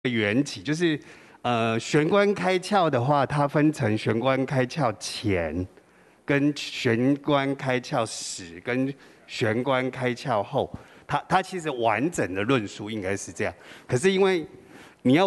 缘起，就是玄关开窍的话，它分成玄关开窍前、跟玄关开窍时、跟玄关开窍后。它其实完整的论述应该是这样，可是因为